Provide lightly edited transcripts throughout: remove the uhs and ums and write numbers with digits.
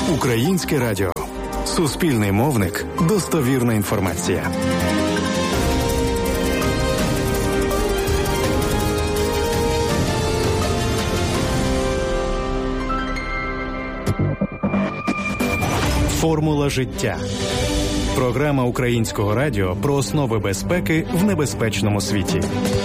Українське радіо. Суспільний мовник. Достовірна інформація. Формула життя. Програма Українського радіо про основи безпеки в небезпечному світі.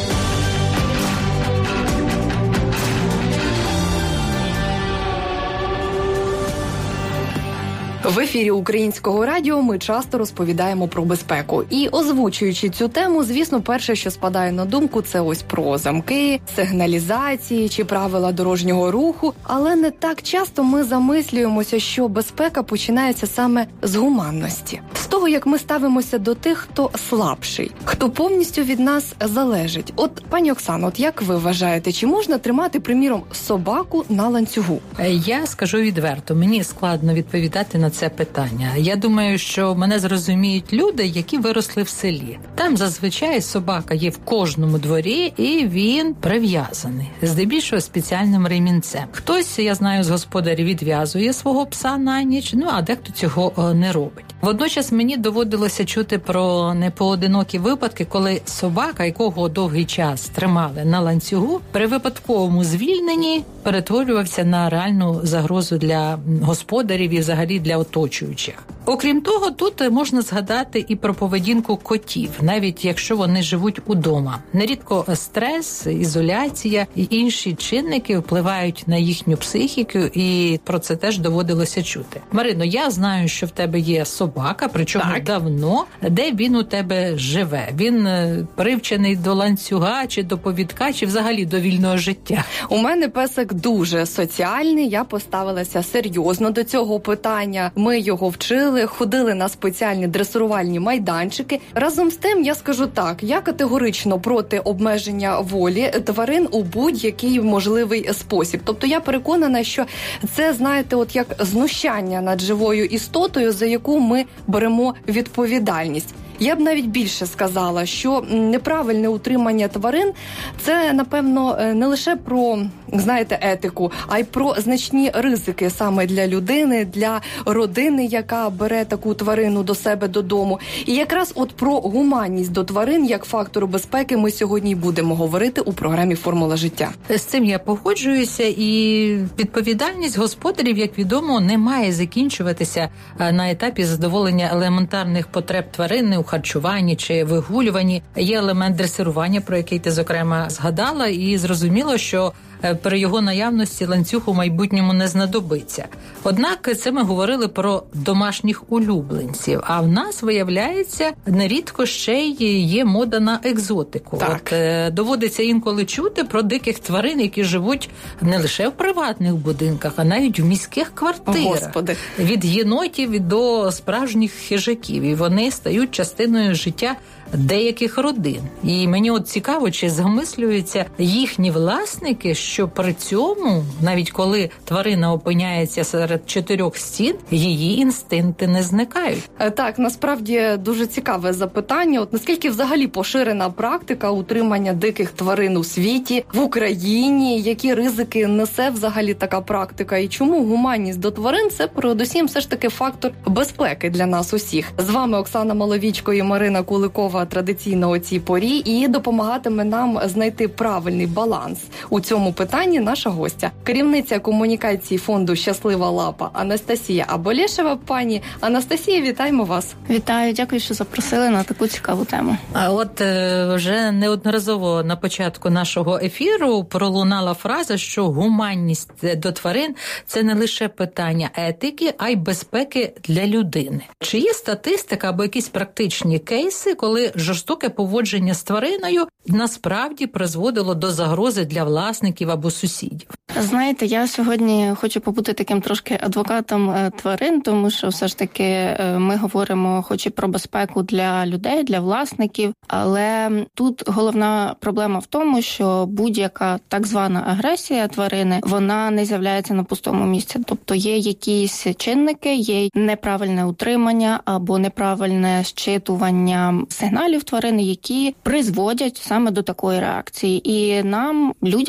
В ефірі Українського радіо ми часто розповідаємо про безпеку. І озвучуючи цю тему, звісно, перше, що спадає на думку, це ось про замки, сигналізації чи правила дорожнього руху. Але не так часто ми замислюємося, що безпека починається саме з гуманності. З того, як ми ставимося до тих, хто слабший, хто повністю від нас залежить. От, пані Оксано, от як ви вважаєте, чи можна тримати, приміром, собаку на ланцюгу? Я скажу відверто, мені складно відповідати на це питання. Я думаю, що мене зрозуміють люди, які виросли в селі. Там зазвичай собака є в кожному дворі, і він прив'язаний, здебільшого спеціальним ремінцем. Хтось, я знаю, з господарів відв'язує свого пса на ніч, а дехто цього не робить. Водночас мені доводилося чути про непоодинокі випадки, коли собака, якого довгий час тримали на ланцюгу, при випадковому звільненні перетворювався на реальну загрозу для господарів і взагалі для оточуючих. Окрім того, тут можна згадати і про поведінку котів, навіть якщо вони живуть удома. Нерідко стрес, ізоляція і інші чинники впливають на їхню психіку, і про це теж доводилося чути. Марино, я знаю, що в тебе є собака, причому давно. Де він у тебе живе? Він привчений до ланцюга, чи до повідка, чи взагалі до вільного життя? У мене песик дуже соціальний, я поставилася серйозно до цього питання. Ми його вчили, ходили на спеціальні дресирувальні майданчики. Разом з тим, я скажу так, я категорично проти обмеження волі тварин у будь-який можливий спосіб. Тобто я переконана, що це, знаєте, от як знущання над живою істотою, за яку ми беремо відповідальність. Я б навіть більше сказала, що неправильне утримання тварин – це, напевно, не лише про, знаєте, етику, а й про значні ризики саме для людини, для родини, яка бере таку тварину до себе додому. І якраз от про гуманність до тварин як фактору безпеки ми сьогодні й будемо говорити у програмі «Формула життя». З цим я погоджуюся, і відповідальність господарів, як відомо, не має закінчуватися на етапі задоволення елементарних потреб тварини у харчуванні чи вигулюванні. Є елемент дресирування, про який ти, зокрема, згадала, і зрозуміло, що при його наявності ланцюг у майбутньому не знадобиться. Однак це ми говорили про домашніх улюбленців, а в нас, виявляється, нерідко ще й є мода на екзотику. Доводиться інколи чути про диких тварин, які живуть не лише в приватних будинках, а навіть в міських квартирах. Господи. Від єнотів до справжніх хижаків. І вони стають частиною життя деяких родин. І мені от цікаво, чи замислюються їхні власники, що при цьому, навіть коли тварина опиняється серед чотирьох стін, її інстинкти не зникають. Так, насправді дуже цікаве запитання. От наскільки взагалі поширена практика утримання диких тварин у світі, в Україні, які ризики несе взагалі така практика, і чому гуманність до тварин – це передусім все ж таки фактор безпеки для нас усіх. З вами Оксана Маловічко і Марина Куликова традиційно о цій порі, і допомагатиме нам знайти правильний баланс у цьому питанні наша гостя. Керівниця комунікації фонду «Щаслива лапа» Анастасія Аболєшева. Пані Анастасія, вітаємо вас. Вітаю, дякую, що запросили на таку цікаву тему. А от вже неодноразово на початку нашого ефіру пролунала фраза, що гуманність до тварин – це не лише питання етики, а й безпеки для людини. Чи є статистика або якісь практичні кейси, коли жорстоке поводження з твариною насправді призводило до загрози для власників або сусідів? Знаєте, я сьогодні хочу побути таким трошки адвокатом тварин, тому що все ж таки ми говоримо хоч і про безпеку для людей, для власників, але тут головна проблема в тому, що будь-яка так звана агресія тварини, вона не з'являється на пустому місці. Тобто є якісь чинники, є неправильне утримання або неправильне зчитування сигналів тварини, які призводять саме до такої реакції. І нам, людям, важливо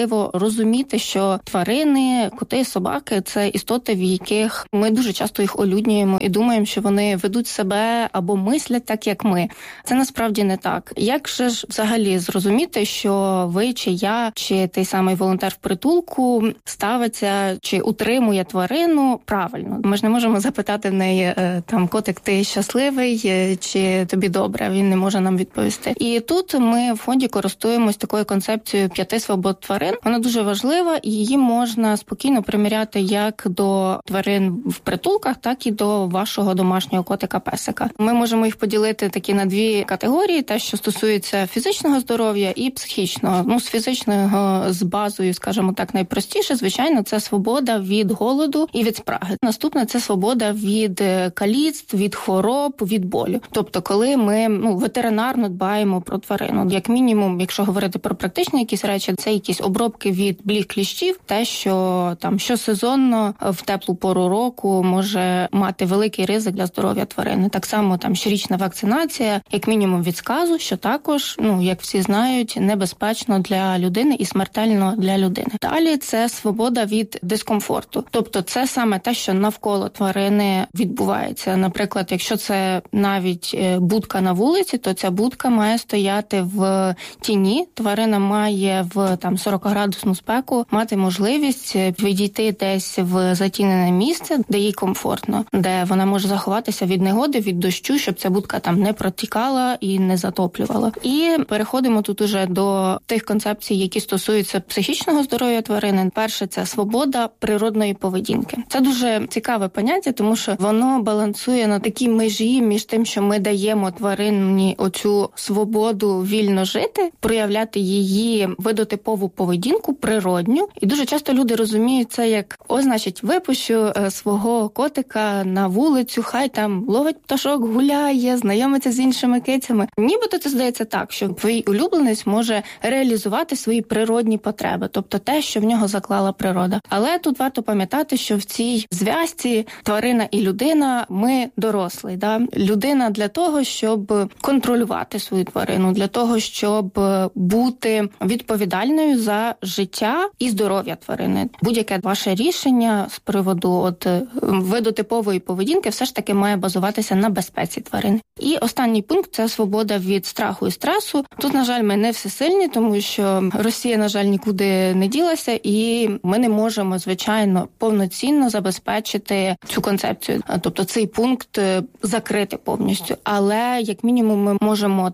важливо розуміти, що тварини, коти, собаки – це істоти, в яких ми дуже часто їх олюднюємо і думаємо, що вони ведуть себе або мислять так, як ми. Це насправді не так. Як же ж взагалі зрозуміти, що ви, чи я, чи той самий волонтер в притулку ставиться, чи утримує тварину правильно? Ми ж не можемо запитати в неї, там, котик, ти щасливий, чи тобі добре? Він не може нам відповісти. І тут ми в фонді користуємось такою концепцією 5 свобод тварин. Вона дуже важлива, і її можна спокійно приміряти як до тварин в притулках, так і до вашого домашнього котика-песика. Ми можемо їх поділити такі на 2 категорії: те, що стосується фізичного здоров'я, і психічного. З фізичного, з базою, скажімо так, найпростіше, звичайно, це свобода від голоду і від спраги. Наступне – це свобода від каліцтв, від хвороб, від болю. Тобто, коли ми ветеринарно дбаємо про тварину. Як мінімум, якщо говорити про практичні якісь речі, це якісь обробки від бліг кліщів, те, що там щосезонно в теплу пору року може мати великий ризик для здоров'я тварини. Так само там щорічна вакцинація, як мінімум від сказу, що також, як всі знають, небезпечно для людини і смертельно для людини. Далі це свобода від дискомфорту. Тобто це саме те, що навколо тварини відбувається. Наприклад, якщо це навіть будка на вулиці, то ця будка має стояти в тіні. Тварина має в 40-градусну спеку мати можливість відійти десь в затінене місце, де їй комфортно, де вона може заховатися від негоди, від дощу, щоб ця будка там не протікала і не затоплювала. І переходимо тут уже до тих концепцій, які стосуються психічного здоров'я тварини. Перше – це свобода природної поведінки. Це дуже цікаве поняття, тому що воно балансує на такій межі між тим, що ми даємо тварині оцю свободу вільно жити, проявляти її видотипову поведінку, природню. І дуже часто люди розуміють це як, значить, випущу свого котика на вулицю, хай там ловить пташок, гуляє, знайомиться з іншими кицями. Нібито це здається так, що твій улюбленець може реалізувати свої природні потреби, тобто те, що в нього заклала природа. Але тут варто пам'ятати, що в цій зв'язці тварина і людина, ми дорослі. Да? Людина для того, щоб контролювати свою тварину, для того, щоб бути відповідальною за життя і здоров'я тварини. Будь-яке ваше рішення з приводу видотипової поведінки все ж таки має базуватися на безпеці тварин. І останній пункт – це свобода від страху і стресу. Тут, на жаль, ми не всесильні, тому що Росія, на жаль, нікуди не ділася, і ми не можемо, звичайно, повноцінно забезпечити цю концепцію. Тобто цей пункт закрити повністю. Але, як мінімум, ми можемо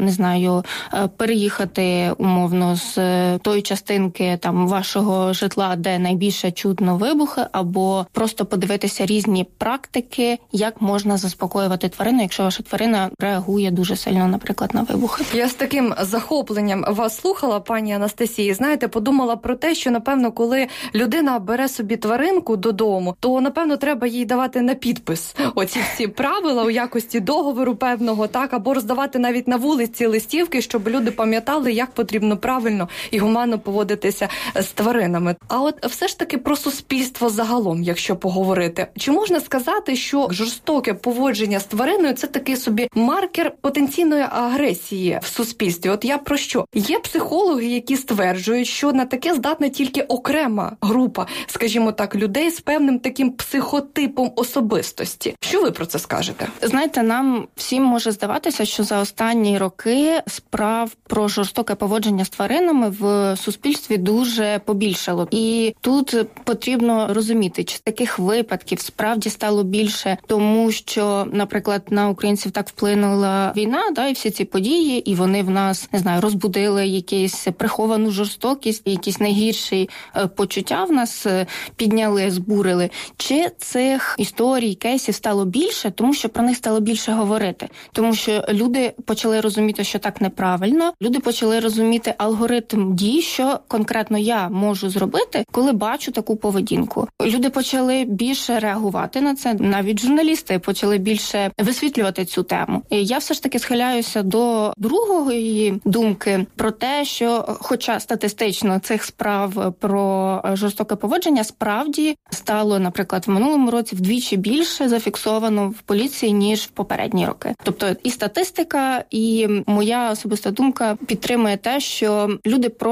переїхати умовно з тої частинки вашого житла, де найбільше чутно вибухи, або просто подивитися різні практики, як можна заспокоювати тварину, якщо ваша тварина реагує дуже сильно, наприклад, на вибухи. Я з таким захопленням вас слухала, пані Анастасії. Знаєте, подумала про те, що, напевно, коли людина бере собі тваринку додому, то, напевно, треба їй давати на підпис оці всі правила у якості договору певного, так, або роздавати навіть на вулиці листівки, щоб люди пам'ятали, як потрібно правильно і гуманно поводитися з тваринами. А от все ж таки про суспільство загалом, якщо поговорити. Чи можна сказати, що жорстоке поводження з твариною – це такий собі маркер потенційної агресії в суспільстві? От я про що? Є психологи, які стверджують, що на таке здатна тільки окрема група, скажімо так, людей з певним таким психотипом особистості. Що ви про це скажете? Знаєте, нам всім може здаватися, що за останні роки справ про жорстоке поводження з тваринами в суспільстві дуже побільшало. І тут потрібно розуміти, чи таких випадків справді стало більше, тому що, наприклад, на українців так вплинула війна, і всі ці події, і вони в нас, розбудили якусь приховану жорстокість, якісь найгірші почуття в нас підняли, збурили. Чи цих історій, кейсів стало більше, тому що про них стало більше говорити? Тому що люди почали розуміти, що так неправильно, люди почали розуміти алгоритм дій, що конкретно я можу зробити, коли бачу таку поведінку. Люди почали більше реагувати на це, навіть журналісти почали більше висвітлювати цю тему. І я все ж таки схиляюся до другої думки про те, що хоча статистично цих справ про жорстоке поводження справді стало, наприклад, в минулому році вдвічі більше зафіксовано в поліції, ніж в попередні роки. Тобто і статистика, і моя особиста думка підтримує те, що люди просто навчилися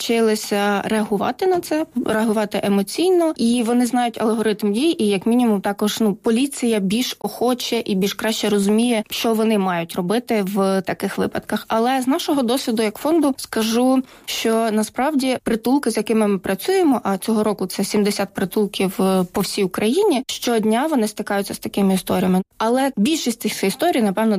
навчилися реагувати на це, реагувати емоційно, і вони знають алгоритм дій, і як мінімум також поліція більш охоче і більш краще розуміє, що вони мають робити в таких випадках. Але з нашого досвіду як фонду скажу, що насправді притулки, з якими ми працюємо, а цього року це 70 притулків по всій Україні, щодня вони стикаються з такими історіями. Але більшість цих історій, напевно,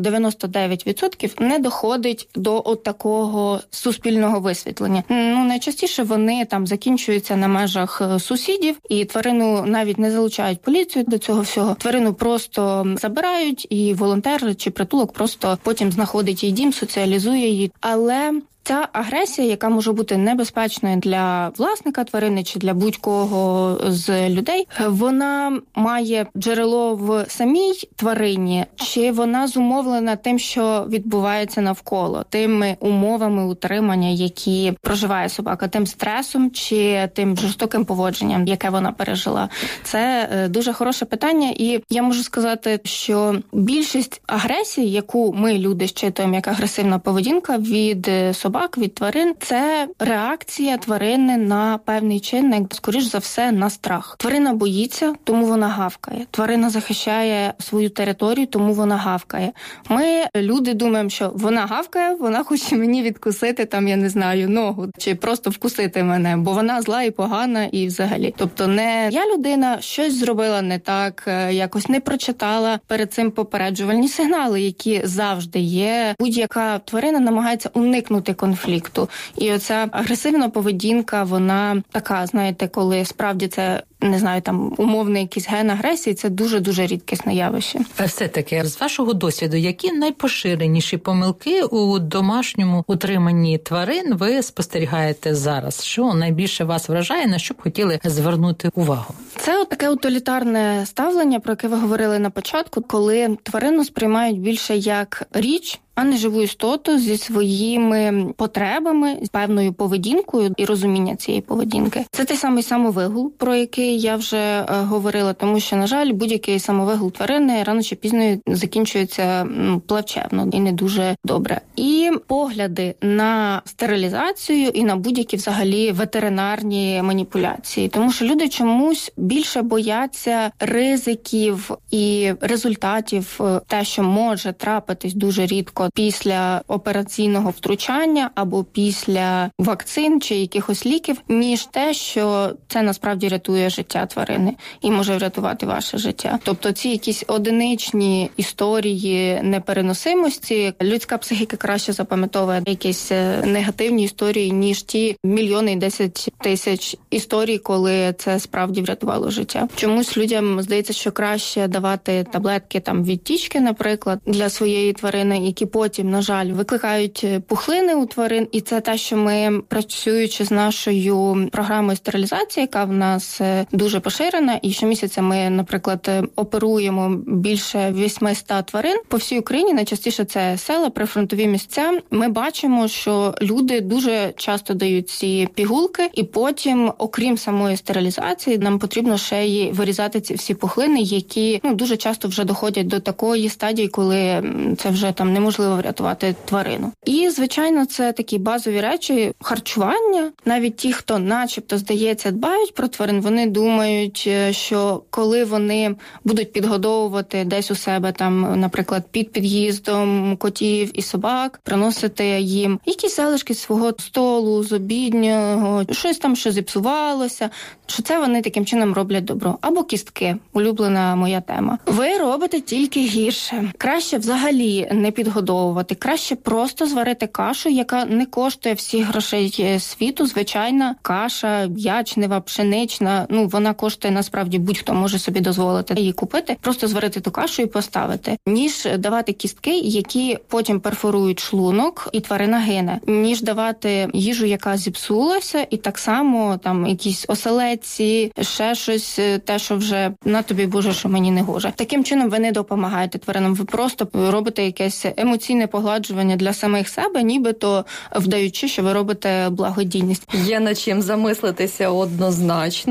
99% не доходить до такого суспільного висвітлення. Найчастіше вони там закінчуються на межах сусідів, і тварину навіть не залучають поліцію до цього всього. Тварину просто забирають, і волонтер чи притулок просто потім знаходить її дім, соціалізує її. Але ця агресія, яка може бути небезпечною для власника тварини чи для будь-кого з людей, вона має джерело в самій тварині, чи вона зумовлена тим, що відбувається навколо, тими умовами утримання, які проживає собака, тим стресом чи тим жорстоким поводженням, яке вона пережила. Це дуже хороше питання, і я можу сказати, що більшість агресії, яку ми, люди, щитуємо як агресивна поведінка від собак, від тварин, це реакція тварини на певний чинник, скоріш за все, на страх. Тварина боїться, тому вона гавкає. Тварина захищає свою територію, тому вона гавкає. Ми, люди, думаємо, що вона гавкає, вона хоче мені відкусити, там, я не знаю, ногу, чи просто вкусити мене, бо вона зла і погана, і взагалі. Тобто не я людина щось зробила не так, якось не прочитала перед цим попереджувальні сигнали, які завжди є. Будь-яка тварина намагається уникнути конфлікту. І оця агресивна поведінка, вона така, знаєте, коли справді це, не знаю, там умовний якийсь ген агресії, це дуже-дуже рідкісне явище. Все-таки, з вашого досвіду, які найпоширеніші помилки у домашньому утриманні тварин ви спостерігаєте зараз? Що найбільше вас вражає, на що б хотіли звернути увагу? Це таке утилітарне ставлення, про яке ви говорили на початку, коли тварину сприймають більше як річ, а не живу істоту зі своїми потребами, з певною поведінкою і розуміння цієї поведінки. Це той самий самовигул, про який я вже говорила, тому що, на жаль, будь-який самовигул тварини рано чи пізно закінчується плачевно і не дуже добре. І погляди на стерилізацію і на будь-які взагалі ветеринарні маніпуляції. Тому що люди чомусь більше бояться ризиків і результатів, те, що може трапитись дуже рідко після операційного втручання або після вакцин чи якихось ліків, ніж те, що це насправді рятує життя тварини і може врятувати ваше життя. Тобто ці якісь одиничні історії непереносимості, людська психіка краще запам'ятовує якісь негативні історії, ніж ті мільйони і 10 тисяч історій, коли це справді врятувало життя. Чомусь людям здається, що краще давати таблетки там від тічки, наприклад, для своєї тварини, які потім, на жаль, викликають пухлини у тварин. І це те, що ми, працюючи з нашою програмою стерилізації, яка в нас дуже поширена, і щомісяця ми, наприклад, оперуємо більше 800 тварин по всій Україні, найчастіше це села, прифронтові місця. Ми бачимо, що люди дуже часто дають ці пігулки, і потім, окрім самої стерилізації, нам потрібно ще й вирізати ці всі пухлини, які дуже часто вже доходять до такої стадії, коли це вже там неможливо врятувати тварину. І, звичайно, це такі базові речі, харчування. Навіть ті, хто начебто, здається, дбають про тварин, вони думають, що коли вони будуть підгодовувати десь у себе, там, наприклад, під під'їздом котів і собак, приносити їм якісь залишки свого столу, з обіднього, щось там, що зіпсувалося, що це вони таким чином роблять добро. Або кістки, улюблена моя тема. Ви робите тільки гірше. Краще взагалі не підгодовувати. Краще просто зварити кашу, яка не коштує всіх грошей світу. Звичайна каша, ячнева, пшенична, вона коштує, насправді, будь-хто може собі дозволити її купити. Просто зварити ту кашу і поставити. Ніж давати кістки, які потім перфорують шлунок, і тварина гине. Ніж давати їжу, яка зіпсулася, і так само там якісь оселедці, ще щось, те, що вже на тобі, Боже, що мені не гоже. Таким чином ви не допомагаєте тваринам. Ви просто робите якесь емоційне погладжування для самих себе, нібито вдаючи, що ви робите благодійність. Є над чим замислитися однозначно. А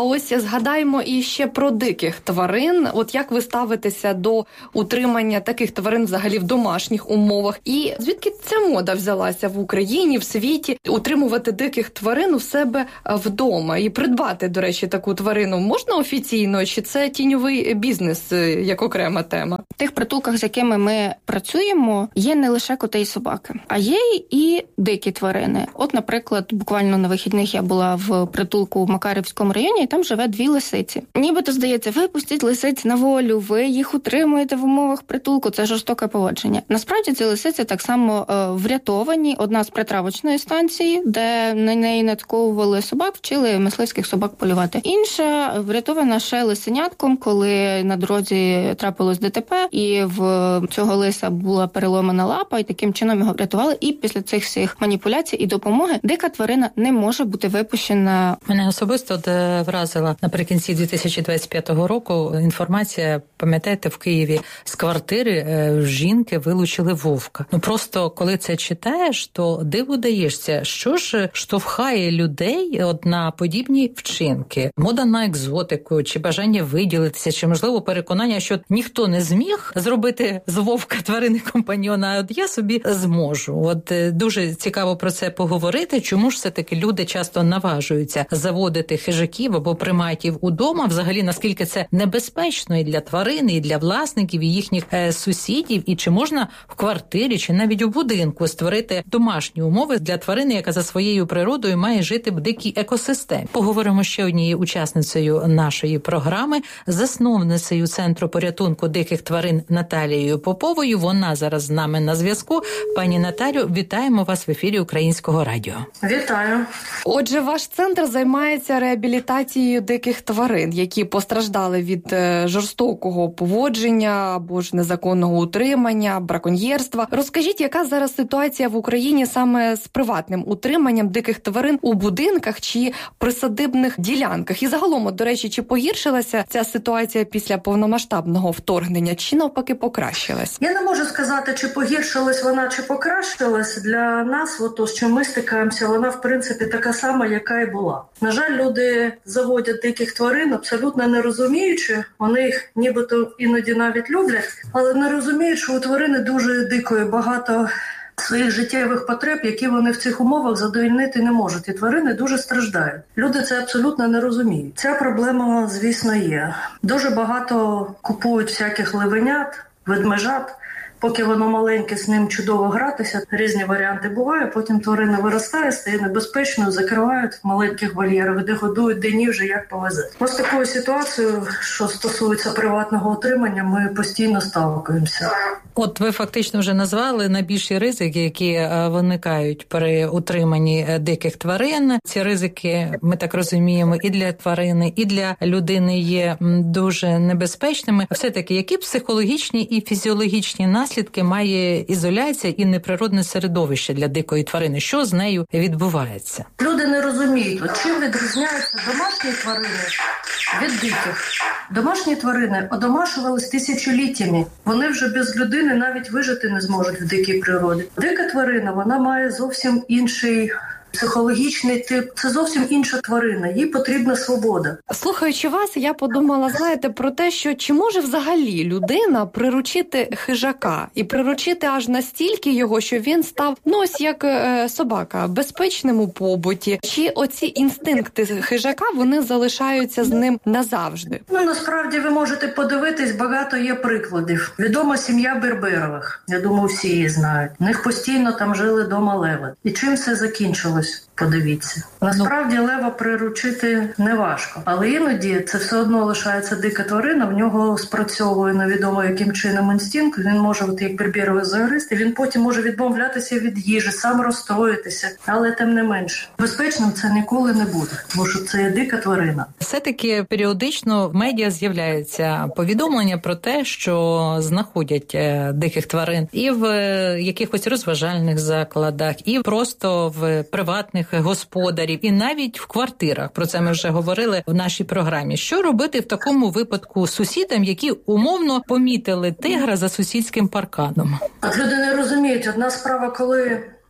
ось згадаємо і ще про диких тварин. От як ви ставитеся до утримання таких тварин взагалі в домашніх умовах? І звідки ця мода взялася в Україні, в світі, утримувати диких тварин у себе вдома? І придбати, до речі, таку тварину можна офіційно, чи це тіньовий бізнес як окрема тема? В тих притулках, з якими ми працюємо, є не лише коти і собаки, а є і дикі тварини. От, наприклад, буквально на вихідних я була в притулку в Макарівському районі, і там живе 2 лисиці. Нібито здається, ви пустіть лисиць на волю, ви їх утримуєте в умовах притулку, це жорстоке поводження. Насправді ці лисиці так само врятовані. Одна з притравочної станції, де на неї натковували собак, вчили мисливських собак полювати. Інша врятована ще лисенятком, коли на дорозі трапилось ДТП, і в цього лиса була переломана лапа, і таким чином його врятували. І після цих всіх маніпуляцій і допомоги дика тварина не може бути випущена. Мене особисто вразила наприкінці 2025 року інформація, пам'ятаєте, в Києві з квартири жінки вилучили вовка. Ну просто коли це читаєш, то диву даєшся, що ж штовхає людей на подібні вчинки. Мода на екзотику, чи бажання виділитися, чи, можливо, переконання, що ніхто не зміг зробити з вовка тварини компаньйона, а от я собі зможу. От дуже цікаво про це поговорити, чому ж все-таки люди часто наважуються заводити хижаків або приматів удома, взагалі наскільки це небезпечно і для тварин, і для власників, і їхніх сусідів, і чи можна в квартирі, чи навіть у будинку створити домашні умови для тварини, яка за своєю природою має жити в дикій екосистемі. Поговоримо ще однією учасницею нашої програми, засновницею Центру порятунку диких тварин Наталією Поповою. Вона зараз з нами на зв'язку. Пані Наталю, вітаємо вас в ефірі Українського радіо. Вітаю. Отже, ваш центр займається реабілітацією диких тварин, які постраждали від жорстокого поводження або ж незаконного утримання, браконьєрства. Розкажіть, яка зараз ситуація в Україні саме з приватним утриманням диких тварин у будинках чи присадибних ділянках? І загалом, до речі, чи погіршилася ця ситуація після повномасштабного вторгнення, чи навпаки покращилась? Я не можу сказати, чи погіршилась вона, чи покращилась. Для нас, з чим ми стикаємося, вона, в принципі, така сама, яка і була. На жаль, люди заводять диких тварин, абсолютно не розуміючи, вони їх нібито іноді навіть люблять, але не розуміють, що у тварини дуже дикої багато своїх життєвих потреб, які вони в цих умовах задовольнити не можуть. І тварини дуже страждають. Люди це абсолютно не розуміють. Ця проблема, звісно, є. Дуже багато купують всяких левенят, ведмежат. Поки воно маленьке, з ним чудово гратися, різні варіанти бувають, потім тварина виростає, стає небезпечною, закривають в маленьких вольєрах, де годують, де ні, вже як повезе. Ось такою ситуацією, що стосується приватного утримання, ми постійно сталкуємося. От ви фактично вже назвали найбільші ризики, які виникають при утриманні диких тварин. Ці ризики, ми так розуміємо, і для тварини, і для людини є дуже небезпечними. Все-таки, які психологічні і фізіологічні наслідки має ізоляція і неприродне середовище для дикої тварини? Що з нею відбувається? Люди не розуміють, чим відрізняються домашні тварини від диких. Домашні тварини одомашувались тисячоліттями. Вони вже без людини навіть вижити не зможуть в дикій природі. Дика тварина, вона має зовсім інший психологічний тип. Це зовсім інша тварина. Їй потрібна свобода. Слухаючи вас, я подумала, знаєте, про те, що чи може взагалі людина приручити хижака і приручити аж настільки його, що він став, ось як собака, безпечним у побуті. Чи оці інстинкти хижака, вони залишаються з ним назавжди? Насправді ви можете подивитись, багато є прикладів. Відома сім'я Берберових. Я думаю, всі її знають. У них постійно там жили дома леви. І чим це закінчилось? Подивіться. Насправді лева приручити не важко. Але іноді це все одно лишається дика тварина, в нього спрацьовує невідомо яким чином інстинкт, він може, як Берберових, загризти, він потім може відмовлятися від їжі, сам розстроїтися. Але тим не менше, безпечним це ніколи не буде, тому що це є дика тварина. Все-таки періодично в медіа з'являються повідомлення про те, що знаходять диких тварин і в якихось розважальних закладах, і просто в приватних господарів, і навіть в квартирах. Про це ми вже говорили в нашій програмі. Що робити в такому випадку сусідам, які умовно помітили тигра за сусідським парканом? От люди не розуміють. Одна справа, коли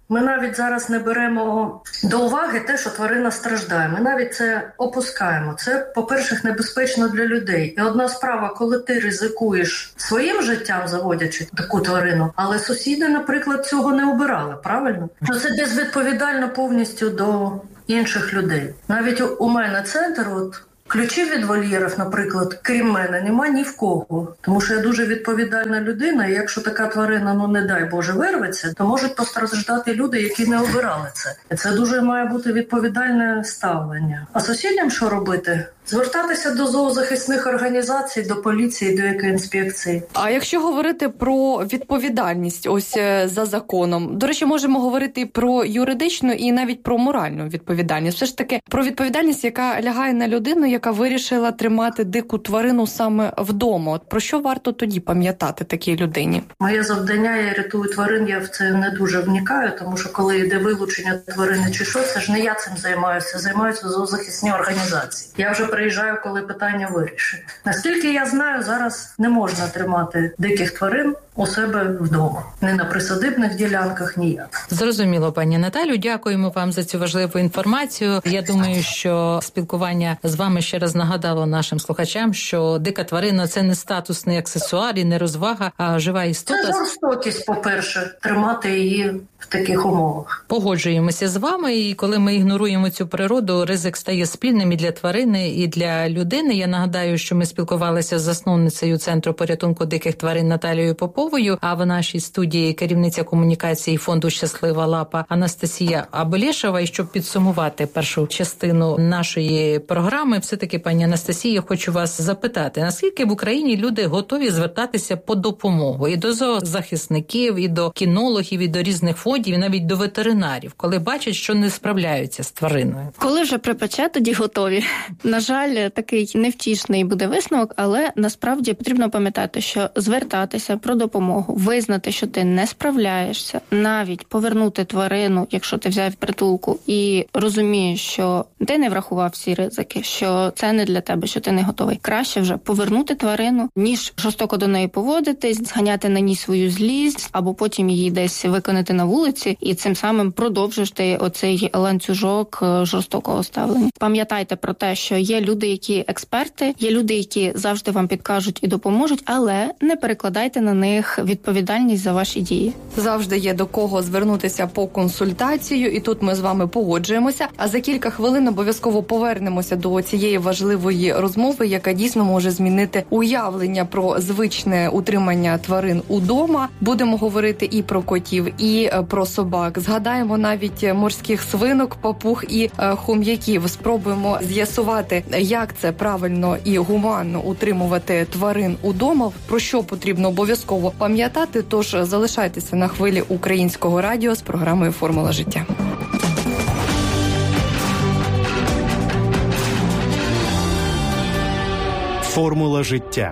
Ми навіть зараз не беремо до уваги те, що тварина страждає. Ми навіть це опускаємо. Це, по-перше, небезпечно для людей. І одна справа, коли ти ризикуєш своїм життям, заводячи таку тварину, але сусіди, наприклад, цього не обирали, правильно? Це безвідповідально повністю до інших людей. Навіть у мене центр, ключів від вольєрів, наприклад, крім мене, нема ні в кого. Тому що я дуже відповідальна людина, і якщо така тварина, не дай Боже, вирветься, то можуть постраждати люди, які не обирали це. І це дуже має бути відповідальне ставлення. А сусідям що робити? Звертатися до зоозахисних організацій, до поліції, до екоінспекції. А якщо говорити про відповідальність ось за законом, до речі, можемо говорити і про юридичну, і навіть про моральну відповідальність. Все ж таки про відповідальність, яка лягає на людину, яка вирішила тримати дику тварину саме вдома. От про що варто тоді пам'ятати такій людині? Моє завдання, я рятую тварин, я в це не дуже вникаю, тому що коли йде вилучення тварини чи що, це ж не я цим займаюся зоозахисні організації. Я вже приїжджаю, коли питання вирішено. Наскільки я знаю, зараз не можна тримати диких тварин у себе вдома. Не на присадибних ділянках, ніяк. Зрозуміло, пані Наталю. Дякуємо вам за цю важливу інформацію. Я думаю, що спілкування з вами ще раз нагадало нашим слухачам, що дика тварина – це не статусний аксесуар і не розвага, а жива істота. Це жорстокість, по-перше, тримати її в таких умовах. Погоджуємося з вами, і коли ми ігноруємо цю природу, ризик стає спільним і для тварини, і для людини. Я нагадаю, що ми спілкувалися з засновницею Центру порятунку диких тварин Наталією Поповою, а в нашій студії керівниця комунікації фонду «Щаслива лапа» Анастасія Абелєшева. І щоб підсумувати першу частину нашої програми, все-таки, пані Анастасія, хочу вас запитати, наскільки в Україні люди готові звертатися по допомогу і до зоозахисників, і до кінологів, і до різних фондів, і навіть до ветеринарів, коли бачать, що не справляються з твариною? Коли вже припече, тоді готові. На жаль, такий невтішний буде висновок, але насправді потрібно пам'ятати, що звертатися про допомогу, визнати, що ти не справляєшся, навіть повернути тварину, якщо ти взяв притулку, і розумієш, що ти не врахував всі ризики, що це не для тебе, що ти не готовий. Краще вже повернути тварину, ніж жорстоко до неї поводитись, зганяти на ній свою злість, або потім її десь виконати на вулиці, і цим самим продовжиш ти оцей ланцюжок жорстокого ставлення. Пам'ятайте про те, що є люди, які експерти, є люди, які завжди вам підкажуть і допоможуть, але не перекладайте на них відповідальність за ваші дії. Завжди є до кого звернутися по консультацію, і тут ми з вами погоджуємося. А за кілька хвилин обов'язково повернемося до цієї важливої розмови, яка дійсно може змінити уявлення про звичне утримання тварин удома. Будемо говорити і про котів, і про собак. Згадаємо навіть морських свинок, папуг і хом'яків. Спробуємо з'ясувати, як це правильно і гуманно утримувати тварин удома, про що потрібно обов'язково пам'ятати. Тож залишайтеся на хвилі Українського радіо з програмою «Формула життя». «Формула життя».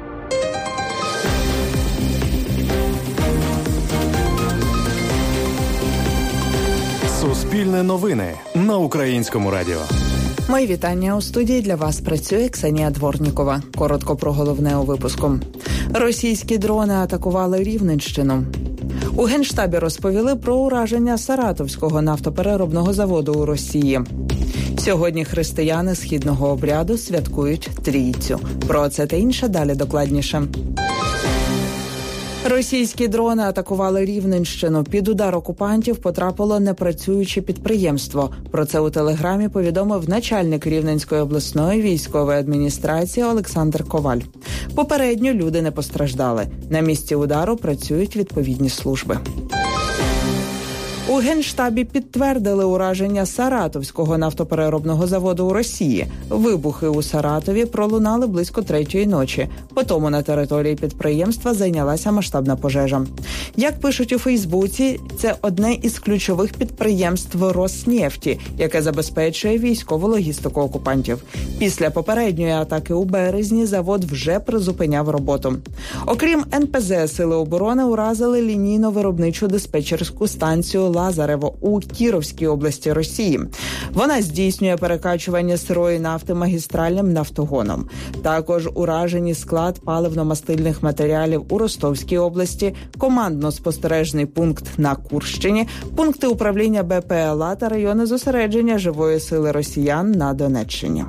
Суспільне новини на Українському радіо. Мої вітання. У студії для вас працює Ксенія Дворнікова. Коротко про головне у випуску. Російські дрони атакували Рівненщину. У Генштабі розповіли про ураження Саратовського нафтопереробного заводу у Росії. Сьогодні християни східного обряду святкують Трійцю. Про це та інше далі докладніше. Російські дрони атакували Рівненщину. Під удар окупантів потрапило непрацююче підприємство. Про це у Телеграмі повідомив начальник Рівненської обласної військової адміністрації Олександр Коваль. Попередньо люди не постраждали. На місці удару працюють відповідні служби. У Генштабі підтвердили ураження Саратовського нафтопереробного заводу у Росії. Вибухи у Саратові пролунали близько 3-ї ночі. Потому на території підприємства зайнялася масштабна пожежа. Як пишуть у Фейсбуці, це одне із ключових підприємств Роснефті, яке забезпечує військову логістику окупантів. Після попередньої атаки у березні завод вже призупиняв роботу. Окрім НПЗ, Сили оборони уразили лінійно-виробничу диспетчерську станцію Лазарево у Кіровській області Росії. Вона здійснює перекачування сирої нафти магістральним нафтогоном. Також уражені склад паливно-мастильних матеріалів у Ростовській області, командно-спостережний пункт на Курщині, пункти управління БПЛА та райони зосередження живої сили росіян на Донеччині.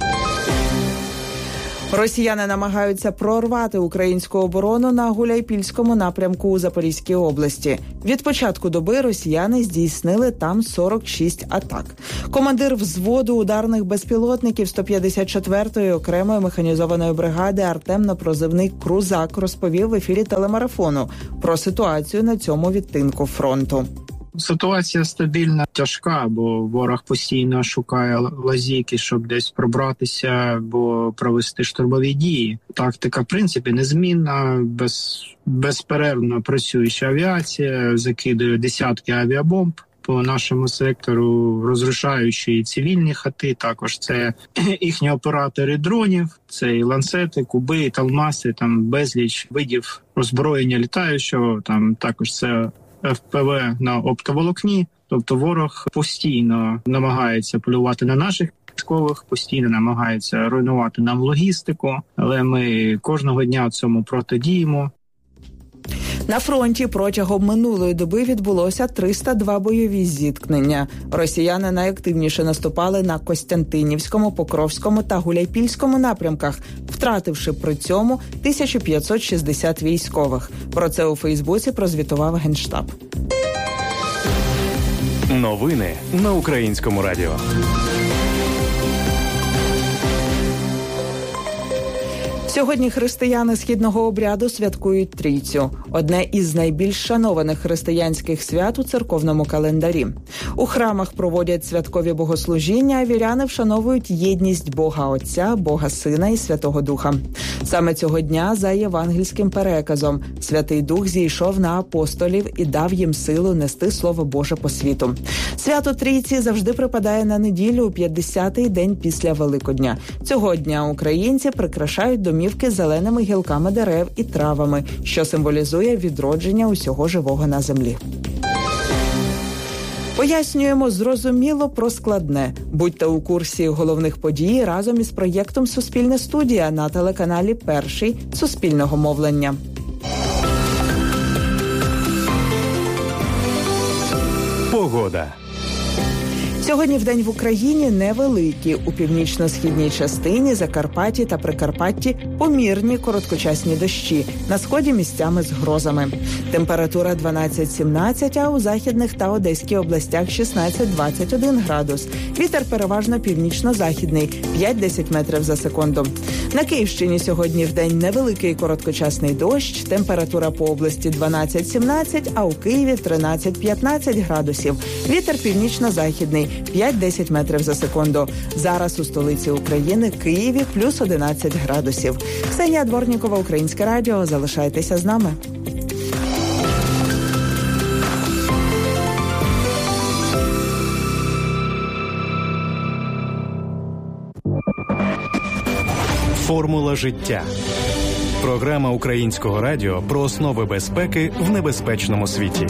Росіяни намагаються прорвати українську оборону на Гуляйпільському напрямку у Запорізькій області. Від початку доби росіяни здійснили там 46 атак. Командир взводу ударних безпілотників 154-ї окремої механізованої бригади Артем на прозивний «Крузак» розповів в ефірі телемарафону про ситуацію на цьому відтинку фронту. Ситуація стабільна, тяжка, бо ворог постійно шукає лазійки, щоб десь пробратися або провести штурмові дії. Тактика, в принципі, незмінна, безперервно працююча авіація, закидує десятки авіабомб по нашому сектору, розрушаючи цивільні хати. Також це їхні оператори дронів, це і ланцети, куби, і талмаси, там безліч видів озброєння літаючого, там також це ФПВ на оптоволокні, тобто ворог постійно намагається полювати на наших військових, постійно намагається руйнувати нам логістику, але ми кожного дня цьому протидіємо. На фронті протягом минулої доби відбулося 302 бойові зіткнення. Росіяни найактивніше наступали на Костянтинівському, Покровському та Гуляйпільському напрямках, втративши при цьому 1560 військових. Про це у Фейсбуці прозвітував Генштаб. Новини на Українському радіо. Сьогодні християни східного обряду святкують Трійцю – одне із найбільш шанованих християнських свят у церковному календарі. У храмах проводять святкові богослужіння, а віряни вшановують єдність Бога Отця, Бога Сина і Святого Духа. Саме цього дня, за євангельським переказом, Святий Дух зійшов на апостолів і дав їм силу нести Слово Боже по світу. Свято Трійці завжди припадає на неділю у 50-й день після Великодня. Цього дня українці прикрашають домівки зеленими гілками дерев і травами, що символізує відродження усього живого на землі. Пояснюємо зрозуміло про складне. Будьте у курсі головних подій разом із проєктом «Суспільне студія» на телеканалі «Перший» Суспільного мовлення. Погода. Сьогодні вдень в Україні невеликі. У північно-східній частині, Закарпатті та Прикарпатті помірні короткочасні дощі. На сході місцями з грозами. Температура 12-17, а у західних та Одеській областях 16-21 градус. Вітер переважно північно-західний, 5-10 метрів за секунду. На Київщині сьогодні вдень невеликий короткочасний дощ. Температура по області 12-17, а у Києві 13-15 градусів. Вітер північно-західний, 5-10 метрів за секунду. Зараз у столиці України, Києві, плюс 11 градусів. Ксенія Дворнікова, Українське радіо. Залишайтеся з нами. Формула життя. Програма Українського радіо про основи безпеки в небезпечному світі.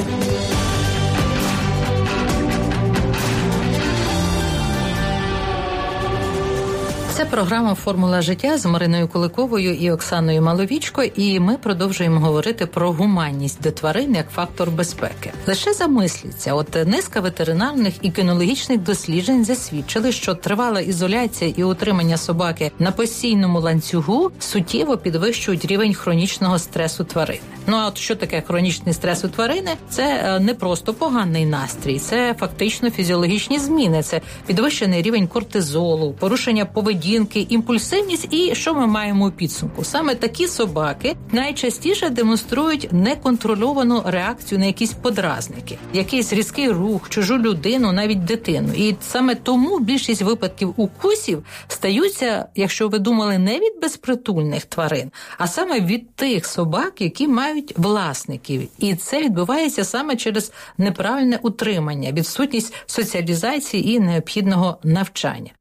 Це програма «Формула життя» з Мариною Куликовою і Оксаною Маловічко, і ми продовжуємо говорити про гуманність до тварин як фактор безпеки. Лише замисліться, низка ветеринарних і кінологічних досліджень засвідчили, що тривала ізоляція і утримання собаки на постійному ланцюгу суттєво підвищують рівень хронічного стресу тварин. Ну а що таке хронічний стрес у тварини? Це не просто поганий настрій, це фактично фізіологічні зміни, це підвищений рівень кортизолу, порушення поведінки, імпульсивність і що ми маємо у підсумку? Саме такі собаки найчастіше демонструють неконтрольовану реакцію на якісь подразники, якийсь різкий рух, чужу людину, навіть дитину. І саме тому більшість випадків укусів стаються, якщо ви думали, не від безпритульних тварин, а саме від тих собак, які мають власників. І це відбувається саме через неправильне утримання, відсутність соціалізації і необхідного навчання.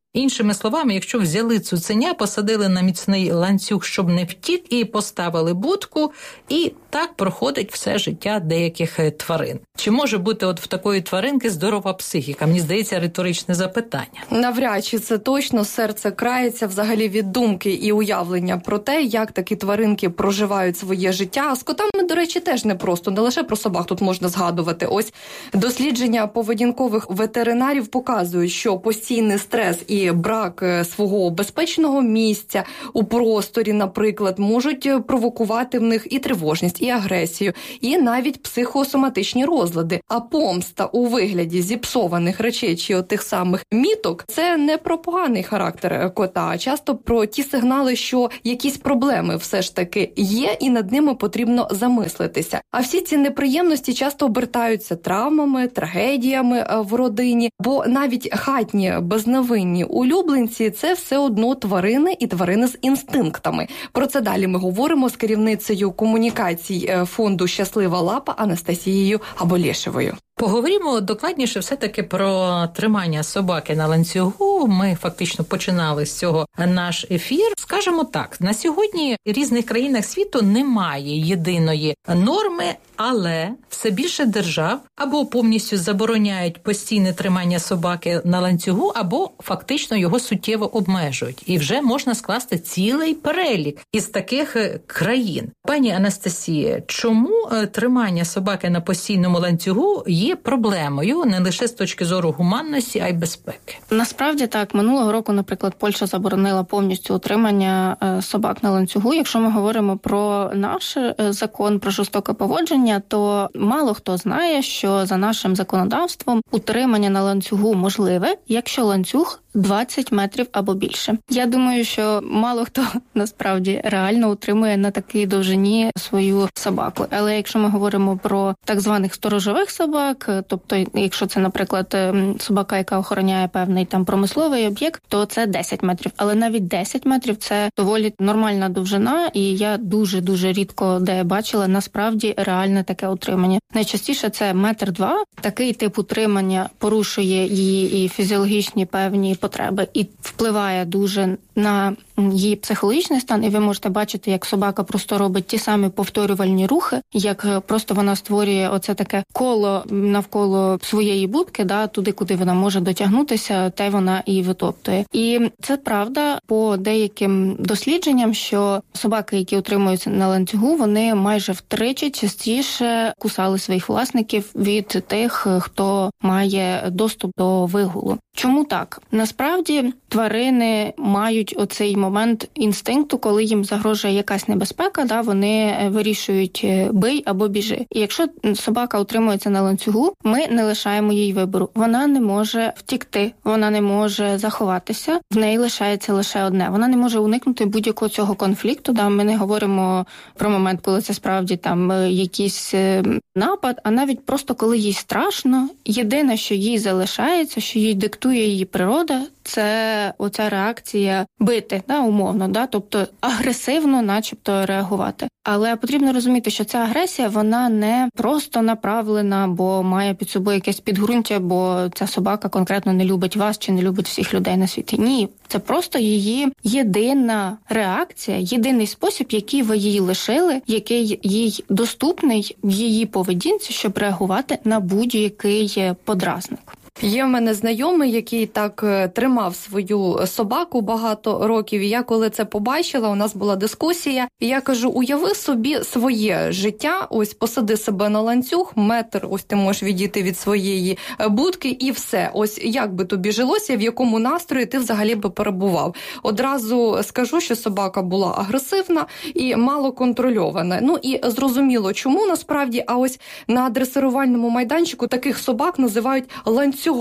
Іншими словами, якщо взяли цуценя, посадили на міцний ланцюг, щоб не втік, і поставили будку, і так проходить все життя деяких тварин. Чи може бути от в такої тваринки здорова психіка? Мені здається, риторичне запитання. Навряд чи це точно. Серце крається взагалі від думки і уявлення про те, як такі тваринки проживають своє життя. А з котами, до речі, теж непросто. Не лише про собак тут можна згадувати. Ось дослідження поведінкових ветеринарів показують, що постійний стрес і брак свого безпечного місця у просторі, наприклад, можуть провокувати в них і тривожність, і агресію, і навіть психосоматичні розлади. А помста у вигляді зіпсованих речей чи отих самих міток – це не про поганий характер кота, а часто про ті сигнали, що якісь проблеми все ж таки є і над ними потрібно замислитися. А всі ці неприємності часто обертаються травмами, трагедіями в родині, бо навіть хатні, безневинні улюбленці – це все одно тварини і тварини з інстинктами. Про це далі ми говоримо з керівницею комунікацій фонду «Щаслива лапа» Анастасією Аболєшевою. Поговоримо докладніше все-таки про тримання собаки на ланцюгу. Ми фактично починали з цього наш ефір. Скажемо так, на сьогодні в різних країнах світу немає єдиної норми, але все більше держав або повністю забороняють постійне тримання собаки на ланцюгу, або фактично його суттєво обмежують. І вже можна скласти цілий перелік із таких країн. Пані Анастасія, чому тримання собаки на постійному ланцюгу є проблемою не лише з точки зору гуманності, а й безпеки? Насправді так. Минулого року, наприклад, Польща заборонила повністю утримання собак на ланцюгу. Якщо ми говоримо про наш закон про жорстоке поводження, то мало хто знає, що за нашим законодавством утримання на ланцюгу можливе, якщо ланцюг 20 метрів або більше. Я думаю, що мало хто насправді реально утримує на такій довжині свою собаку. Але якщо ми говоримо про так званих сторожових собак, тобто якщо це, наприклад, собака, яка охороняє певний там промисловий об'єкт, то це 10 метрів. Але навіть 10 метрів – це доволі нормальна довжина, і я дуже-дуже рідко де бачила насправді реальне таке утримання. Найчастіше це 1-2 метри. Такий тип утримання порушує її і фізіологічні певні потреби і впливає дуже на її психологічний стан, і ви можете бачити, як собака просто робить ті самі повторювальні рухи, як просто вона створює оце таке коло навколо своєї будки, туди, куди вона може дотягнутися, те вона і витоптує. І це правда по деяким дослідженням, що собаки, які утримуються на ланцюгу, вони майже втричі частіше кусали своїх власників від тих, хто має доступ до вигулу. Чому так? Насправді тварини мають оцей момент інстинкту, коли їм загрожує якась небезпека, вони вирішують бий або біжи. І якщо собака утримується на ланцюгу, ми не лишаємо їй вибору. Вона не може втікти, вона не може заховатися, в неї лишається лише одне. Вона не може уникнути будь-якого цього конфлікту. Ми не говоримо про момент, коли це справді там якийсь напад, а навіть просто коли їй страшно. Єдине, що їй залишається, що їй диктує її природа, це оця реакція бити, умовно, тобто агресивно начебто реагувати. Але потрібно розуміти, що ця агресія, вона не просто направлена, бо має під собою якесь підґрунтя, бо ця собака конкретно не любить вас чи не любить всіх людей на світі. Ні, це просто її єдина реакція, єдиний спосіб, який ви їй лишили, який їй доступний в її поведінці, щоб реагувати на будь-який подразник. Є в мене знайомий, який так тримав свою собаку багато років, і я коли це побачила, у нас була дискусія, і я кажу, уяви собі своє життя, ось посади себе на ланцюг, 1 метр, ось ти можеш відійти від своєї будки і все. Ось як би тобі жилося, в якому настрої ти взагалі би перебував. Одразу скажу, що собака була агресивна і мало контрольована. І зрозуміло, чому насправді, а ось на дресирувальному майданчику таких собак називають ланцюговими.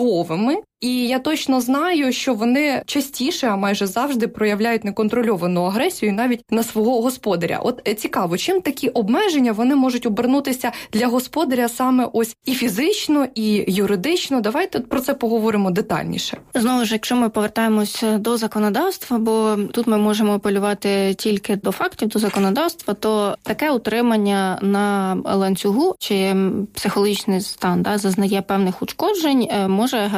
І я точно знаю, що вони частіше, а майже завжди проявляють неконтрольовану агресію навіть на свого господаря. От цікаво, чим такі обмеження вони можуть обернутися для господаря саме ось і фізично, і юридично. Давайте про це поговоримо детальніше. Знову ж, якщо ми повертаємось до законодавства, бо тут ми можемо апелювати тільки до фактів, до законодавства, то таке утримання на ланцюгу чи психологічний стан зазнає певних ушкоджень, може гарантувати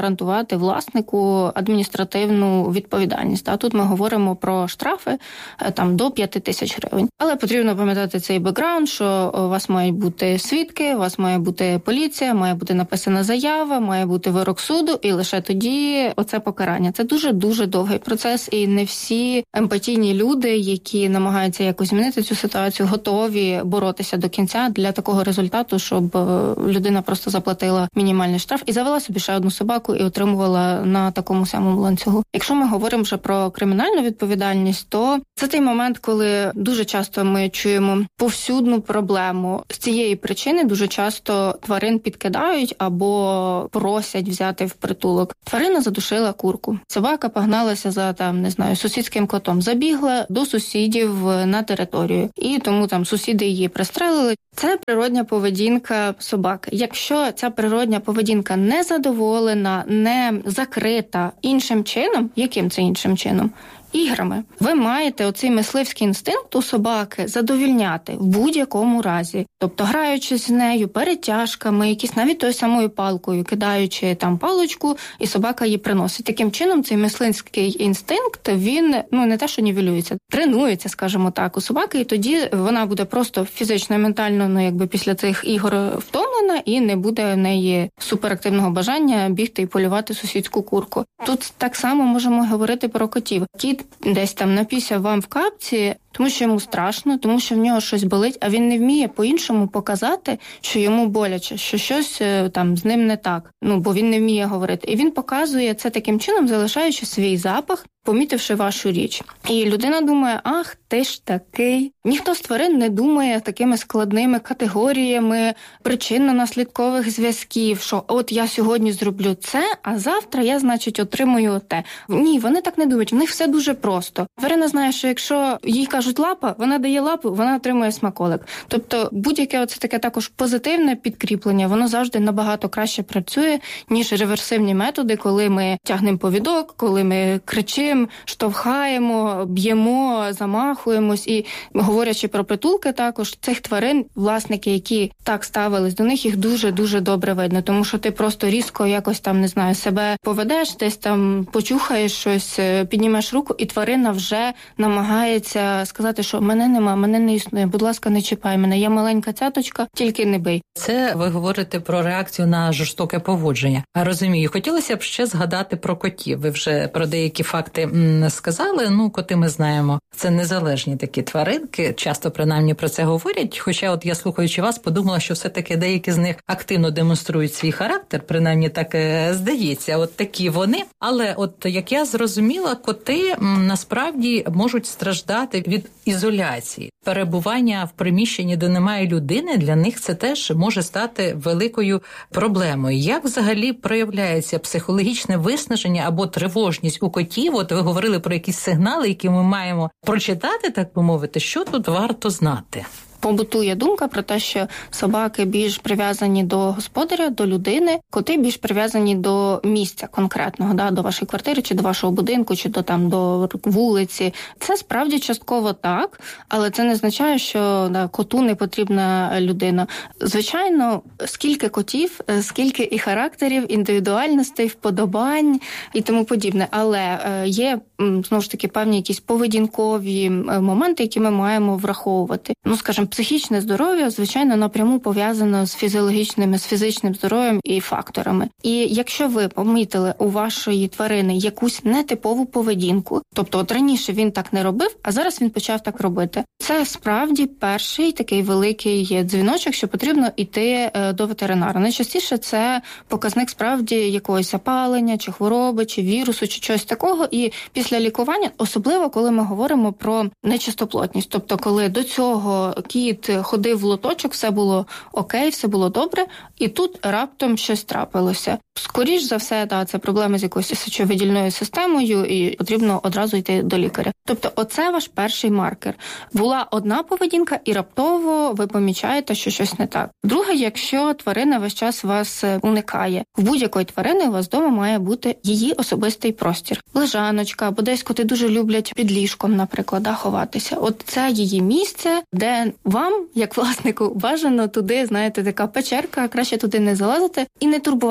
обирати власнику адміністративну відповідальність. А тут ми говоримо про штрафи там до 5 тисяч гривень. Але потрібно пам'ятати цей бекграунд, що у вас мають бути свідки, у вас має бути поліція, має бути написана заява, має бути вирок суду, і лише тоді оце покарання. Це дуже-дуже довгий процес, і не всі емпатійні люди, які намагаються якось змінити цю ситуацію, готові боротися до кінця для такого результату, щоб людина просто заплатила мінімальний штраф і завела собі ще одну собаку і отримувала на такому самому ланцюгу. Якщо ми говоримо вже про кримінальну відповідальність, то це той момент, коли дуже часто ми чуємо повсюдну проблему. З цієї причини дуже часто тварин підкидають або просять взяти в притулок. Тварина задушила курку. Собака погналася за сусідським котом. Забігла до сусідів на територію. І тому сусіди її пристрелили. Це природня поведінка собаки. Якщо ця природня поведінка не задоволена, не закрита іншим чином, яким це іншим чином? Іграми. Ви маєте оцей мисливський інстинкт у собаки задовільняти в будь-якому разі. Тобто, граючись з нею, перетяжками, якісь навіть тою самою палкою, кидаючи паличку, і собака її приносить. Таким чином, цей мисливський інстинкт, він, не те, що нівелюється, тренується, скажімо так, у собаки, і тоді вона буде просто фізично і ментально, після цих ігор втомлена, і не буде в неї суперактивного бажання бігти і полювати сусідську курку. Тут так само можемо говорити про котів. Кіт десь напісяв вам в капці, тому що йому страшно, тому що в нього щось болить, а він не вміє по-іншому показати, що йому боляче, що щось з ним не так. Бо він не вміє говорити. І він показує це таким чином, залишаючи свій запах, помітивши вашу річ. І людина думає, ах, ти ж такий. Ніхто з тварин не думає такими складними категоріями причинно-наслідкових зв'язків, що от я сьогодні зроблю це, а завтра я, отримую те. Ні, вони так не думають, в них все дуже просто. Тварина знає, що якщо їй кажуть лапа, вона дає лапу, вона отримує смаколик. Тобто будь-яке оце таке також позитивне підкріплення, воно завжди набагато краще працює, ніж реверсивні методи, коли ми тягнемо повідок, коли ми кричимо, штовхаємо, б'ємо, замахуємось. І говорячи про притулки також, цих тварин, власники, які так ставились до них, їх дуже-дуже добре видно. Тому що ти просто різко якось себе поведеш, десь почухаєш щось, піднімеш руку, і тварина вже намагається сказати, що мене нема, мене не існує, будь ласка, не чіпай мене, я маленька цяточка, тільки не бий. Це ви говорите про реакцію на жорстоке поводження. А розумію, хотілося б ще згадати про котів. Ви вже про деякі факти сказали. Коти ми знаємо, це незалежні такі тваринки, часто принаймні про це говорять. Хоча я, слухаючи вас, подумала, що все-таки деякі з них активно демонструють свій характер, принаймні так здається, от такі вони. Але як я зрозуміла, коти насправді можуть страждати від ізоляції. Перебування в приміщенні, де немає людини, для них це теж може стати великою проблемою. Як взагалі проявляється психологічне виснаження або тривожність у котів? Ви говорили про якісь сигнали, які ми маємо прочитати, так би мовити. Що тут варто знати? Побутує думка про те, що собаки більш прив'язані до господаря, до людини, коти більш прив'язані до місця конкретного, до вашої квартири, чи до вашого будинку, чи до вулиці. Це справді частково так, але це не означає, що коту не потрібна людина. Звичайно, скільки котів, скільки і характерів, індивідуальностей, вподобань і тому подібне. Але є, знову ж таки, певні якісь поведінкові моменти, які ми маємо враховувати. Скажімо, психічне здоров'я, звичайно, напряму пов'язано з фізичним здоров'ям і факторами. І якщо ви помітили у вашої тварини якусь нетипову поведінку, тобто раніше він так не робив, а зараз він почав так робити, це справді перший такий великий дзвіночок, що потрібно йти до ветеринара. Найчастіше це показник справді якогось запалення, чи хвороби, чи вірусу, чи чогось такого. І після лікування, особливо коли ми говоримо про нечистоплотність, тобто коли до цього кіт ходив в лоточок, все було окей, все було добре, і тут раптом щось трапилося. Скоріш за все, це проблеми з якоюсь сечовидільною системою, і потрібно одразу йти до лікаря. Тобто оце ваш перший маркер. Була одна поведінка, і раптово ви помічаєте, що щось не так. Друге, якщо тварина весь час вас уникає. В будь-якої тварини у вас вдома має бути її особистий простір. Лежаночка, або десь коти дуже люблять під ліжком, наприклад, ховатися. От це її місце, де вам, як власнику, бажано туди, така печерка, краще туди не залазити і не турбувати там тварину.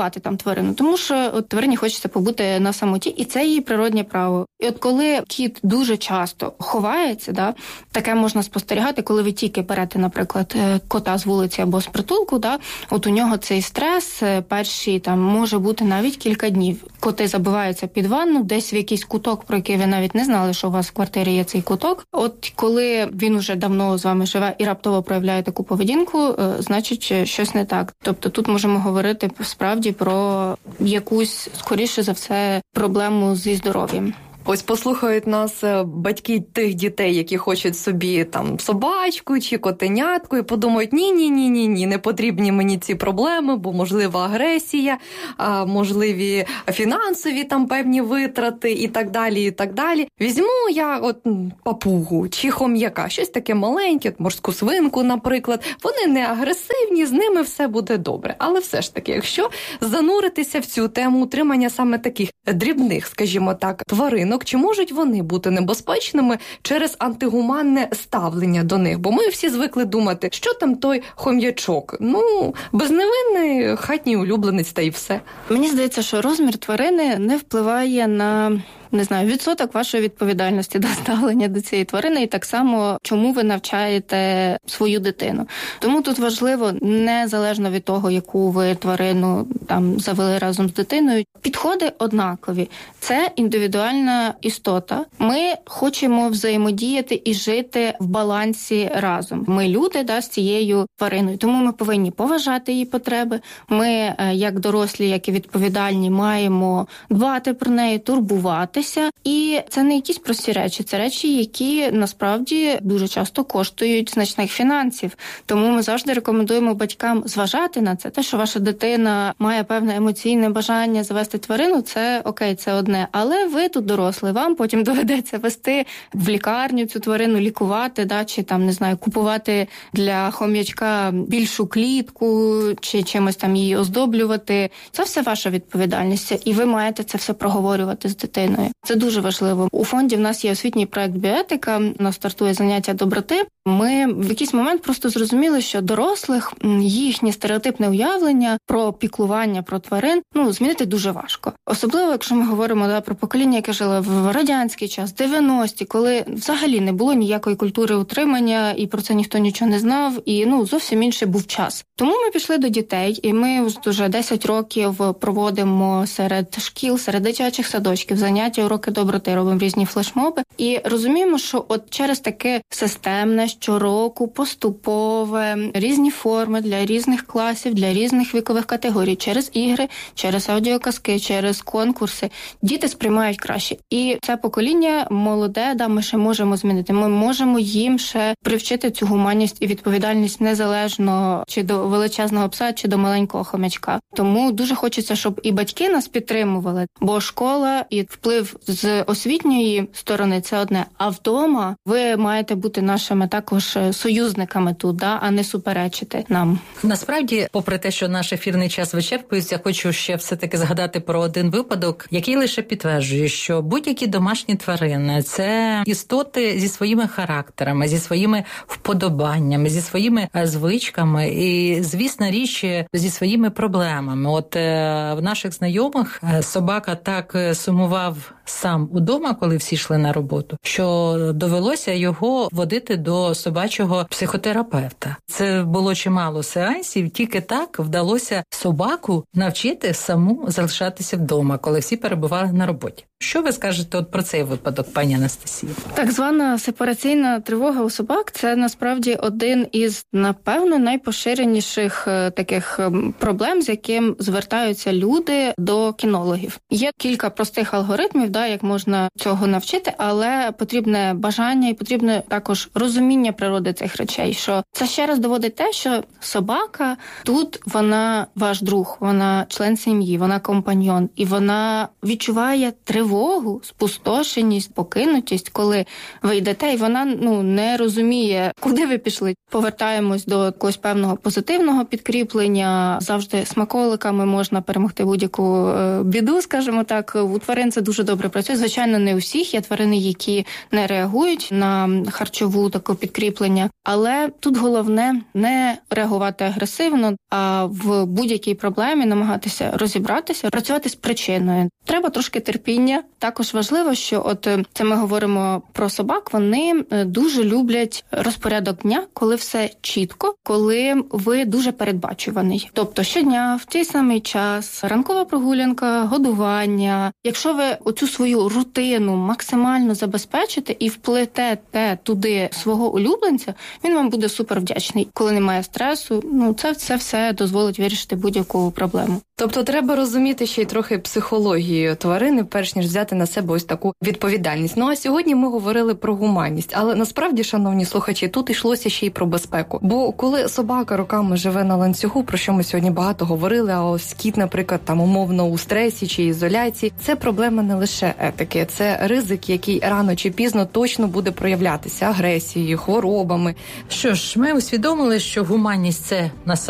тварину, тому що от тварині хочеться побути на самоті, і це її природнє право. І от коли кіт дуже часто ховається, да, таке можна спостерігати, коли ви тільки берете, наприклад, кота з вулиці або з притулку, да, от у нього цей стрес перші там може бути навіть кілька днів. Коти забиваються під ванну, десь в якийсь куток, про який ви навіть не знали, що у вас в квартирі є цей куток. От коли він уже давно з вами живе і раптово проявляє таку поведінку, значить щось не так. Тобто тут можемо говорити справді про якусь, скоріше за все, проблему зі здоров'ям. Ось послухають нас батьки тих дітей, які хочуть собі там собачку чи котенятку, і подумають, ні, не потрібні мені ці проблеми, бо можлива агресія, можливі фінансові там певні витрати і так далі, і так далі. Візьму я от папугу чи хом'яка, щось таке маленьке, морську свинку, наприклад. Вони не агресивні, з ними все буде добре. Але все ж таки, якщо зануритися в цю тему утримання саме таких дрібних, скажімо так, тварин, чи можуть вони бути небезпечними через антигуманне ставлення до них? Бо ми всі звикли думати, що там той хом'ячок? Безневинний хатній улюбленець та й все. Мені здається, що розмір тварини не впливає на, не знаю, відсоток вашої відповідальності до ставлення до цієї тварини, і так само, чому ви навчаєте свою дитину. Тому тут важливо, незалежно від того, яку ви тварину там завели разом з дитиною, підходи однакові. Це індивідуальна істота. Ми хочемо взаємодіяти і жити в балансі разом. Ми люди, з цією твариною, тому ми повинні поважати її потреби. Ми, як дорослі, як і відповідальні, маємо дбати про неї, турбуватися. І це не якісь прості речі, це речі, які насправді дуже часто коштують значних фінансів. Тому ми завжди рекомендуємо батькам зважати на це. Те, що ваша дитина має певне емоційне бажання завести тварину, це окей, це одне. Але ви тут дорослі, вам потім доведеться вести в лікарню цю тварину, лікувати, чи там, не знаю, купувати для хом'ячка більшу клітку, чи чимось там її оздоблювати. Це все ваша відповідальність, і ви маєте це все проговорювати з дитиною. Це дуже важливо. У фонді в нас є освітній проект «Біоетика», у нас стартує заняття доброти. Ми в якийсь момент просто зрозуміли, що дорослих їхнє стереотипне уявлення про піклування, про тварин, змінити дуже важко. Особливо, якщо ми говоримо про покоління, яке жило в радянський час, 90-ті, коли взагалі не було ніякої культури утримання, і про це ніхто нічого не знав, і зовсім інший був час. Тому ми пішли до дітей, і ми вже 10 років проводимо серед шкіл, серед дитячих садочків заняття, уроки доброти, робимо різні флешмоби, і розуміємо, що от через таке системне, щороку, поступове, різні форми для різних класів, для різних вікових категорій, через ігри, через аудіоказки, через конкурси, діти сприймають краще. І це покоління молоде, ми ще можемо змінити. Ми можемо їм ще привчити цю гуманність і відповідальність незалежно чи до величезного пса, чи до маленького хомячка. Тому дуже хочеться, щоб і батьки нас підтримували, бо школа і вплив з освітньої сторони – це одне. А вдома ви маєте бути нашими також союзниками тут, а не суперечити нам. Насправді, попри те, що наш ефірний час вичерпується, хочу ще все-таки згадати про один випадок, який лише підтверджує, що будь-які домашні тварини – це істоти зі своїми характерами, зі своїми вподобаннями, зі своїми звичками і, звісно, річ, зі своїми проблемами. От в наших знайомих собака так сумував сам удома, коли всі йшли на роботу, що довелося його водити до собачого психотерапевта. Це було чимало сеансів, тільки так вдалося собаку навчити саму залишатися вдома, коли всі перебували на роботі. Що ви скажете про цей випадок, пані Анастасія? Так звана сепараційна тривога у собак – це насправді один із, напевно, найпоширеніших таких проблем, з яким звертаються люди до кінологів. Є кілька простих алгоритмів, як можна цього навчити, але потрібне бажання і потрібне також розуміння природи цих речей, що це ще раз доводить те, що собака тут, вона ваш друг, вона член сім'ї, вона компаньйон, і вона відчуває тривогу. тривогу, спустошеність, покинутість, коли ви йдете, і вона не розуміє, куди ви пішли. Повертаємось до якогось певного позитивного підкріплення. Завжди смаколиками можна перемогти будь-яку біду, скажімо так. У тварин це дуже добре працює. Звичайно, не у всіх. Є тварини, які не реагують на харчову таке підкріплення. Але тут головне не реагувати агресивно, а в будь-якій проблемі намагатися розібратися, працювати з причиною. Треба трошки терпіння. Також важливо, що це ми говоримо про собак, вони дуже люблять розпорядок дня, коли все чітко, коли ви дуже передбачуваний. Тобто щодня, в той самий час, ранкова прогулянка, годування. Якщо ви оцю свою рутину максимально забезпечите і вплетете туди свого улюбленця, він вам буде супер вдячний. Коли немає стресу, це все дозволить вирішити будь-яку проблему. Тобто треба розуміти ще й трохи психологію тварини, перш ніж взяти на себе ось таку відповідальність. А сьогодні ми говорили про гуманність. Але насправді, шановні слухачі, тут йшлося ще й про безпеку. Бо коли собака роками живе на ланцюгу, про що ми сьогодні багато говорили, а ось кіт, наприклад, умовно у стресі чи ізоляції, це проблема не лише етики, це ризик, який рано чи пізно точно буде проявлятися агресією, хворобами. Що ж, ми усвідомили, що гуманність – це насамперед